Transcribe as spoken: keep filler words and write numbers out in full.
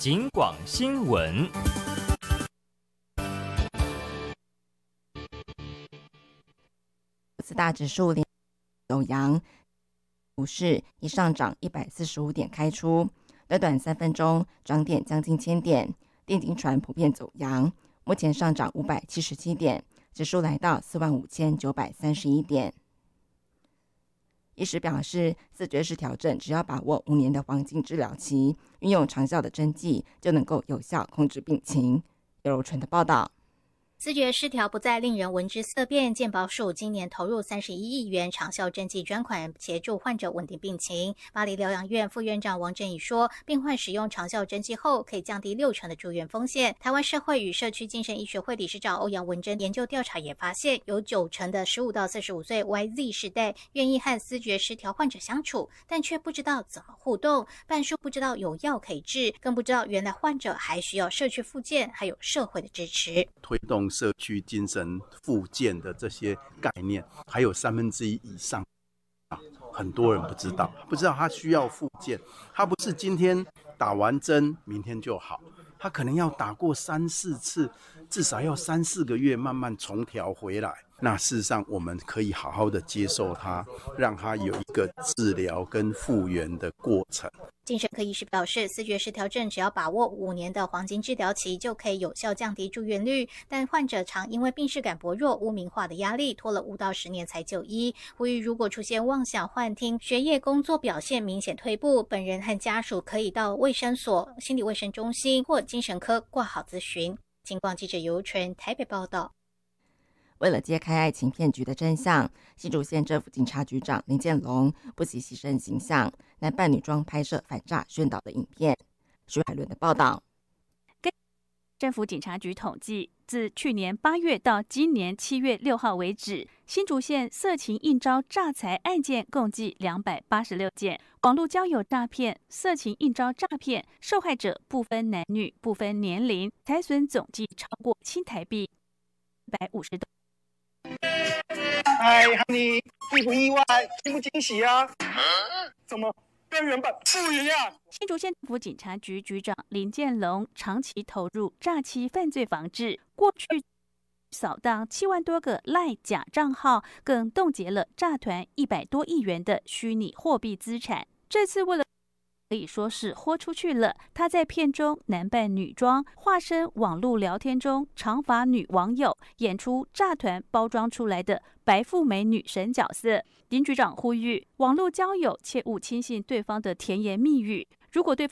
警广新闻。 四大指数连走阳，股市一上涨一百四十五点开出，短短三分钟涨点将近千点。电金传普遍走阳，目前上涨五百七十七点，指数来到四万五千九百三十一点。医师表示，四绝式调整只要把握五年的黄金治疗期，运用长效的针剂，就能够有效控制病情。尤柔纯的报道。 思觉失调不再令人闻之色变，健保署今年投入三十一亿元长效针剂专款，协助患者稳定病情。巴黎疗养院副院长王振宇说，病患使用长效针剂后，可以降低六成的住院风险。台湾社会与社区精神医学会理事长欧阳文珍研究调查也发现，有九成的十五到四十五岁 Y Z 世代愿意和思觉失调患者相处，但却不知道怎么互动，半数不知道有药可以治，更不知道原来患者还需要社区复健，还有社会的支持。 推动社区精神复健的这些概念，还有三分之一以上啊，很多人不知道，不知道他需要复健，他不是今天打完针明天就好，他可能要打过三四次，至少要三四个月慢慢重调回来。那事实上我们可以好好的接受他，让他有一个治疗跟复原的过程。 精神科医师表示，思觉失调症只要把握五年的黄金治疗期，就可以有效降低住院率。但患者常因为病识感薄弱、污名化的压力，拖了五到十年才就医。呼吁如果出现妄想、幻听、学业、工作表现明显退步，本人和家属可以到卫生所、心理卫生中心或精神科挂号咨询。警广记者尤纯台北报道。 为了揭开爱情骗局的真相，新竹县政府警察局长林建龙不惜牺牲形象，男扮女装拍摄反诈宣导的影片。徐海伦的报道。 根政府警察局统计，自去年八月到今年七月六号为止，新竹县色情应招诈财案件共计两百八十六件，网络交友诈骗、色情应招诈骗，受害者不分男女、不分年龄，财损总计超过新台币一百五十多。 哎，你意不意外？惊不惊喜啊？怎么跟原本不一样？ 新竹县政府警察局局长林建龙长期投入诈欺犯罪防治，过去扫荡七万多个赖假账号，更冻结了诈团一百多亿元的虚拟货币资产。这次为了可以说是豁出去了，他在片中男扮女装，化身网络聊天中长发女网友，演出诈团包装出来的白富美女神角色。林局长呼吁，网络交友切勿轻信对方的甜言蜜语，如果对